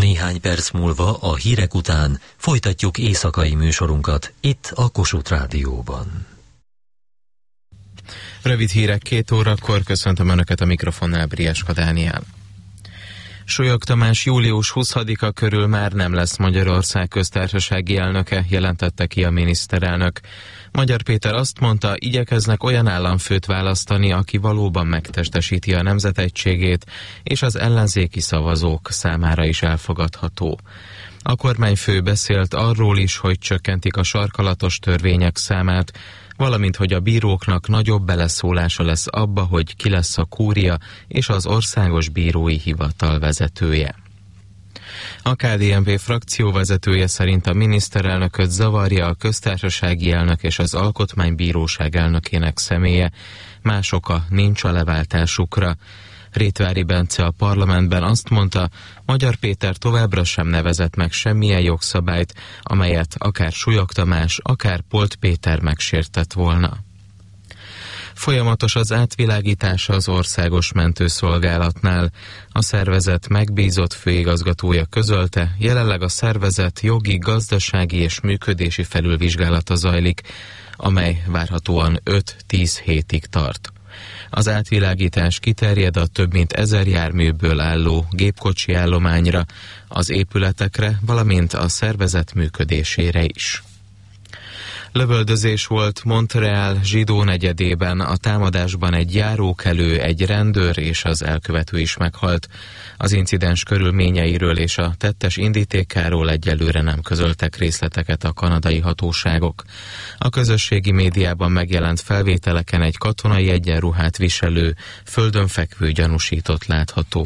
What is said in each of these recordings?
Néhány perc múlva a hírek után folytatjuk éjszakai műsorunkat itt a Kossuth Rádióban. Rövid hírek 2 órakor, köszöntöm Önöket a mikrofonnál, Brieska Dániel. Sólyog Tamás július 20-a körül már nem lesz Magyarország köztársasági elnöke, jelentette ki a miniszterelnök. Magyar Péter azt mondta, igyekeznek olyan államfőt választani, aki valóban megtestesíti a nemzetegységét, és az ellenzéki szavazók számára is elfogadható. A kormányfő beszélt arról is, hogy csökkentik a sarkalatos törvények számát, valamint hogy a bíróknak nagyobb beleszólása lesz abba, hogy ki lesz a kúria és az országos bírói hivatal vezetője. A KDNP frakcióvezetője szerint a miniszterelnököt zavarja a köztársasági elnök és az alkotmánybíróság elnökének személye, más oka nincs a leváltásukra. Rétvári Bence a parlamentben azt mondta, Magyar Péter továbbra sem nevezett meg semmilyen jogszabályt, amelyet akár Sólyog Tamás, akár Polt Péter megsértett volna. Folyamatos az átvilágítása az Országos Mentőszolgálatnál. A szervezet megbízott főigazgatója közölte, jelenleg a szervezet jogi, gazdasági és működési felülvizsgálata zajlik, amely várhatóan 5-10 hétig tart. Az átvilágítás kiterjed a több mint 1000 járműből álló gépkocsi állományra, az épületekre, valamint a szervezet működésére is. Lövöldözés volt Montreal zsidó negyedében, a támadásban egy járókelő, egy rendőr és az elkövető is meghalt. Az incidens körülményeiről és a tettes indítékáról egyelőre nem közöltek részleteket a kanadai hatóságok. A közösségi médiában megjelent felvételeken egy katonai egyenruhát viselő, földön fekvő gyanúsított látható.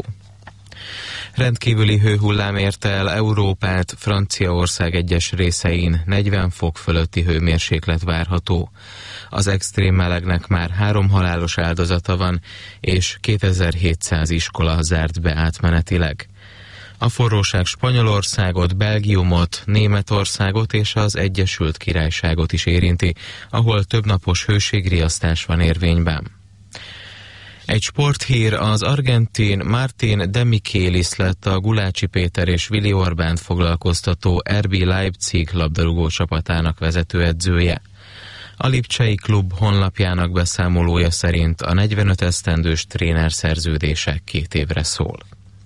Rendkívüli hőhullám érte el Európát, Franciaország egyes részein 40 fok fölötti hőmérséklet várható. Az extrém melegnek már 3 halálos áldozata van, és 2700 iskola zárt be átmenetileg. A forróság Spanyolországot, Belgiumot, Németországot és az Egyesült Királyságot is érinti, ahol többnapos hőségriasztás van érvényben. Egy sporthír, az argentin Martin de Michelis lett a Gulácsi Péter és Willi Orbánt foglalkoztató RB Leipzig labdarúgó csapatának vezetőedzője. A lipcsei klub honlapjának beszámolója szerint a 45 esztendős tréner szerződése 2 évre szól.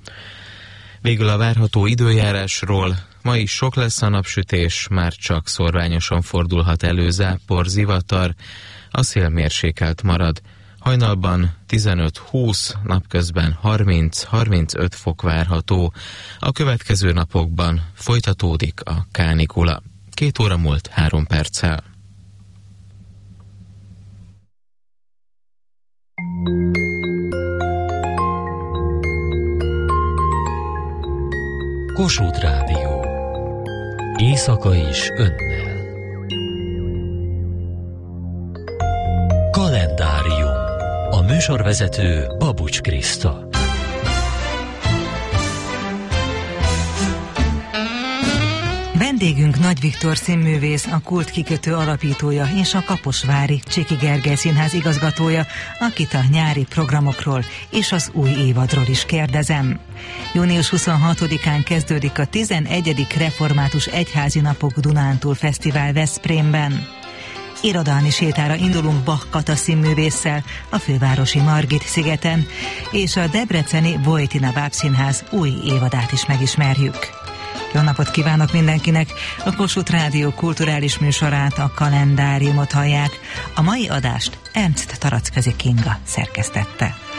Végül a várható időjárásról. Ma is sok lesz a napsütés, már csak szorványosan fordulhat elő zápor, zivatar, a szél mérsékelt marad. Hajnalban 15-20, napközben 30-35 fok várható. A következő napokban folytatódik a kánikula. 2 óra múlt 3 perccel. Kossuth Rádió. Éjszaka is önnel. Kalendárium. A műsorvezető Babucs Kriszta. Vendégünk Nagy Viktor színművész, a Kult kikötő alapítója és a Kaposvári Csiky Gergely Színház igazgatója, akit a nyári programokról és az új évadról is kérdezem. Június 26-án kezdődik a 11. Református Egyházi Napok Dunántúl Fesztivál Veszprémben. Irodalmi sétára indulunk Bach Kata színművésszel a fővárosi Margit szigeten, és a debreceni Vojtina Bábszínház új évadát is megismerjük. Jó napot kívánok mindenkinek! A Kossuth Rádió kulturális műsorát, a Kalendáriumot hallják. A mai adást Ernst Taracközi Kinga szerkesztette.